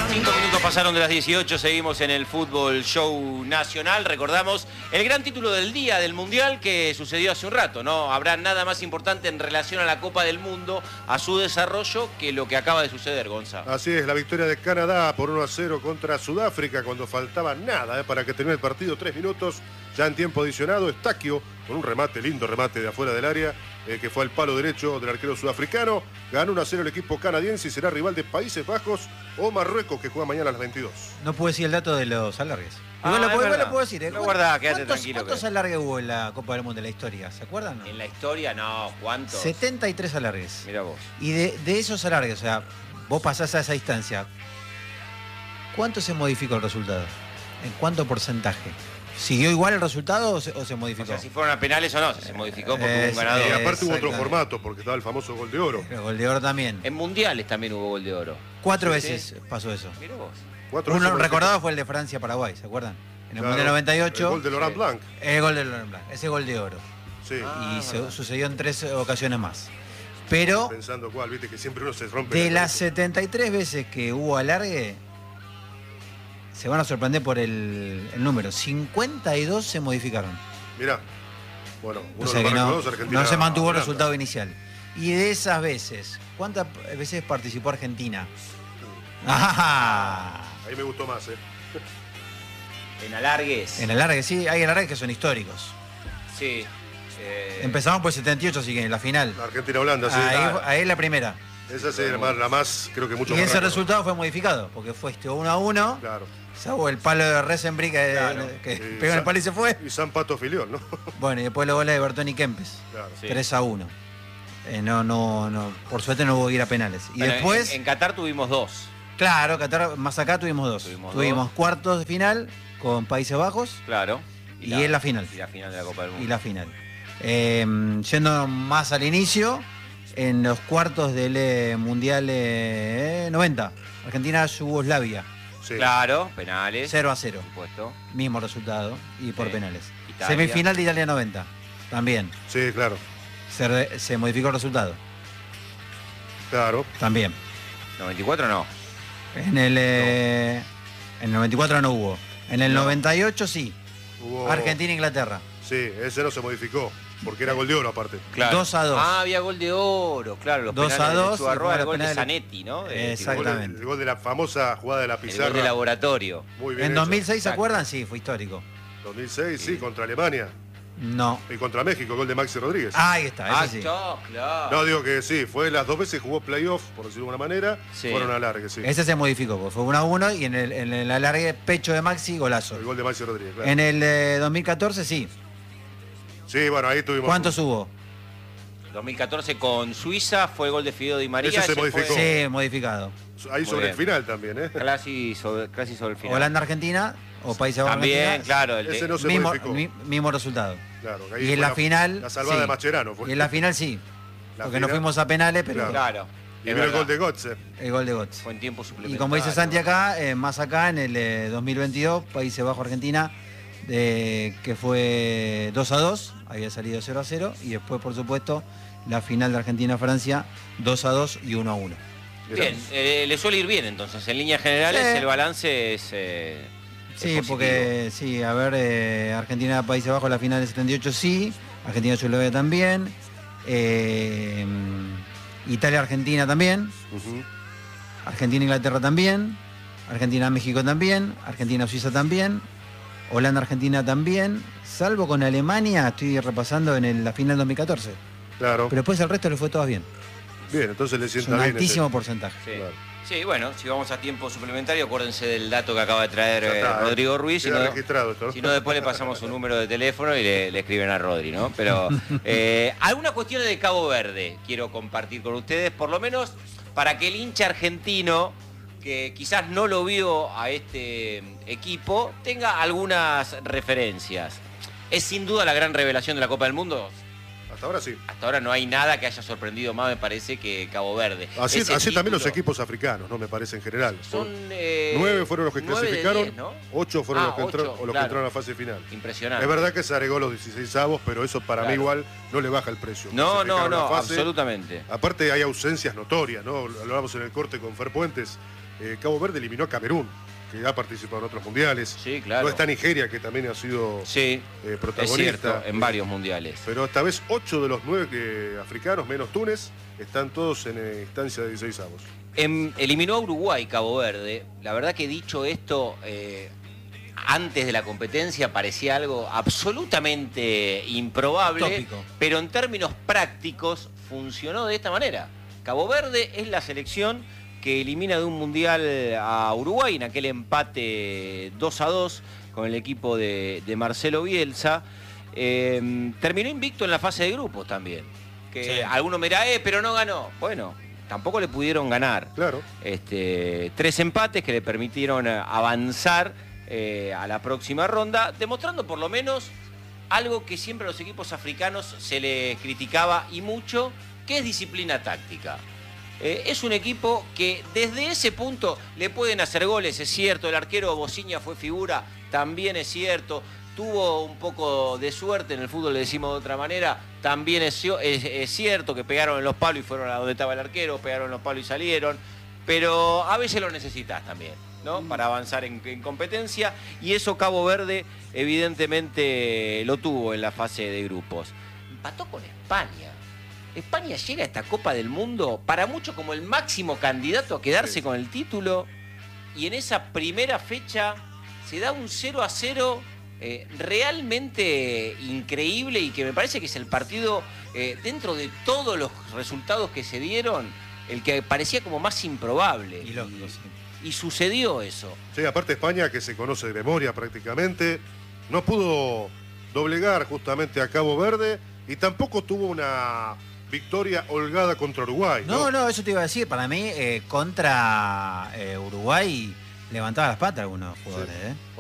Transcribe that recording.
5 minutos pasaron de las 18, seguimos en el Fútbol Show Nacional. Recordamos el gran título del día del Mundial que sucedió hace un rato, ¿no? Habrá nada más importante en relación a la Copa del Mundo, a su desarrollo, que lo que acaba de suceder, Gonza. Así es, la victoria de Canadá por 1-0 contra Sudáfrica cuando faltaba nada para que termine el partido, 3 minutos, ya en tiempo adicionado. Estaquio con un remate, lindo remate de afuera del área, que fue al palo derecho del arquero sudafricano. Ganó 1-0 el equipo canadiense y será rival de Países Bajos o Marruecos, que juega mañana a las 22. No pude decir el dato de los alargues. Igual lo puedo decir. No, guardá, quédate tranquilo. ¿Cuántos alargues hubo en la Copa del Mundo en la historia? ¿Se acuerdan? En la historia, no. ¿Cuántos? 73 alargues. Mira vos. Y de esos alargues, o sea, vos pasás a esa distancia, ¿cuánto se modificó el resultado? ¿En cuánto porcentaje? ¿Siguió igual el resultado o se modificó? O sea, si fueron a penales o no, se modificó porque hubo un ganador. Y aparte hubo otro formato, porque estaba el famoso gol de oro. El gol de oro también. En mundiales también hubo gol de oro. 4 veces pasó eso. Mirá vos. Uno recordado fue el de Francia-Paraguay, ¿se acuerdan? En el Mundial 98. El gol de Laurent Blanc. El gol de Laurent Blanc, ese gol de oro. Sí. Y sucedió en 3 ocasiones más. Pero pensando cuál, viste que siempre uno se rompe. De las 73 veces que hubo alargue, se van a sorprender por el número. 52 se modificaron. Mirá. Bueno, o sea que no se mantuvo el resultado inicial. Y de esas veces, ¿cuántas veces participó Argentina? ¡Ah! Ahí me gustó más, En alargues. En alargues, sí, hay alargues que son históricos. Sí. Empezamos por el 78, así que en la final. Argentina-Holanda, sí. Ahí es la primera. Esa es la más, creo que mucho más. Y ese resultado fue modificado, porque fue 1-1. Claro. Salvo el palo de Resenbrich que pegó en el palo y se fue. Y San Pato Filión, ¿no? Bueno, y después los goles de Bertoni Kempes. Claro. Sí. 3-1. No, por suerte no hubo que ir a penales. Y bueno, después. En Qatar tuvimos 2. Claro, Qatar, más acá tuvimos 2. Tuvimos cuartos de final con Países Bajos. Claro. Y en la final. Y la final de la Copa del Mundo. Y la final. Yendo más al inicio, en los cuartos del Mundial 90, Argentina-Yugoslavia. Sí. Claro, penales. 0-0. Por supuesto. Mismo resultado y por Sí. penales. Italia. Semifinal de Italia 90. También. Sí, claro. Se modificó el resultado. Claro. También. 94 no. En el 94 no hubo. En el 98 sí. Hubo... Argentina-Inglaterra. Sí, ese no se modificó, porque era gol de oro aparte. Claro. 2-2. Ah, había gol de oro, claro. Los 2-2. Chugarroa, el gol de penales. Zanetti, ¿no? Exactamente. El gol de la famosa jugada de la El pizarra. gol de laboratorio. Muy bien En hecho. 2006, ¿se Exacto. acuerdan? Sí, fue histórico. 2006, sí, contra Alemania. No. Y contra México, gol de Maxi Rodríguez. Ahí está, ese sí. Claro. No, digo que sí, fue las 2 veces jugó playoff, por decirlo de alguna manera, Sí. fueron a largue, sí. Ese se modificó, porque fue 1-1 y en el alargue pecho de Maxi, golazo. El gol de Maxi Rodríguez, claro. En el 2014 sí. Sí, bueno, ahí tuvimos... ¿Cuántos hubo? 2014 con Suiza fue gol de Fideo Di María. Ese se modificó. Sí, modificado. Ahí Muy sobre bien. el final también, ¿eh? Casi sobre el final. Holanda-Argentina o Países Bajos También, Argentina. claro. Ese no se Mismo, modificó. mismo resultado. Claro, ahí Y fue en la final. La salvada sí. de Mascherano fue. Y en la final sí. La Porque no final, fuimos a penales, pero Claro. Y es vino el verdad. gol de Götze. el gol de Götze. Fue en tiempo suplementario. Y como dice Santi acá, más acá en el 2022, Países Bajos Argentina, que fue 2-2, había salido 0-0, y después, por supuesto, la final de Argentina-Francia, 2-2 y 1-1. Bien, le suele ir bien entonces. En líneas generales Sí. el balance es. Sí, positivo. porque sí, a ver, Argentina-Países Bajos, la final del 78 sí, Argentina-Yugoslavia también, Italia-Argentina también, Ujú. Argentina-Inglaterra también, Argentina-México también, Argentina-Suiza también, Holanda-Argentina también, salvo con Alemania, estoy repasando en la final 2014. Claro. Pero después el resto le fue todo bien. Bien, entonces le Es sienta un bien. altísimo porcentaje. Sí. Claro. Sí, bueno, si vamos a tiempo suplementario, acuérdense del dato que acaba de traer Ya está, Rodrigo Ruiz. Queda registrado esto, ¿no? Si no, después le pasamos un número de teléfono y le escriben a Rodri, ¿no? Pero algunas cuestiones de Cabo Verde quiero compartir con ustedes, por lo menos para que el hincha argentino, que quizás no lo vio a este equipo, tenga algunas referencias. Es sin duda la gran revelación de la Copa del Mundo. Hasta ahora sí. Hasta ahora no hay nada que haya sorprendido más, me parece, que Cabo Verde. Así Ese también los título equipos africanos, ¿no? Me parece en general. son 9 fueron los que 9 de clasificaron, 10, ¿no? 8 fueron los que 8, entraron, claro. entraron a la fase final. Impresionante. Es verdad que se agregó los 16 avos, pero eso para mí Claro. igual no le baja el precio. No, Clasificaron la fase. absolutamente. Aparte hay ausencias notorias, ¿no? Lo hablamos en el corte con Fer Puentes. Cabo Verde eliminó a Camerún, que ha participado en otros mundiales. Sí, claro. No está Nigeria, que también ha sido Sí, protagonista. es cierto, en varios mundiales. Pero esta vez 8 de los 9 africanos, menos Túnez, están todos en instancia de 16avos. Eliminó a Uruguay Cabo Verde. La verdad que dicho esto, antes de la competencia parecía algo absolutamente improbable, Tópico. pero en términos prácticos funcionó de esta manera. Cabo Verde es la selección que elimina de un mundial a Uruguay en aquel empate 2-2 con el equipo de Marcelo Bielsa. Terminó invicto en la fase de grupos también. Que Sí. algunos me dirán, pero no ganó. Bueno, tampoco le pudieron ganar. Claro. 3 empates que le permitieron avanzar a la próxima ronda, demostrando por lo menos algo que siempre a los equipos africanos se les criticaba y mucho, que es disciplina táctica. Es un equipo que desde ese punto le pueden hacer goles, es cierto, el arquero Bociña fue figura, también es cierto, tuvo un poco de suerte, en el fútbol le decimos de otra manera, también es cierto que pegaron en los palos y fueron a donde estaba el arquero, pegaron en los palos y salieron, pero a veces lo necesitas también, ¿no? Para avanzar en competencia, y eso Cabo Verde evidentemente lo tuvo en la fase de grupos. Empató con España. España llega a esta Copa del Mundo para mucho como el máximo candidato a quedarse con el título, y en esa primera fecha se da un 0-0 realmente increíble, y que me parece que es el partido, dentro de todos los resultados que se dieron, el que parecía como más improbable. Y lógico, sí. Y sucedió eso. Sí, aparte España, que se conoce de memoria prácticamente, no pudo doblegar justamente a Cabo Verde y tampoco tuvo una victoria holgada contra Uruguay. No, eso te iba a decir. Para mí, contra Uruguay levantaba las patas algunos jugadores.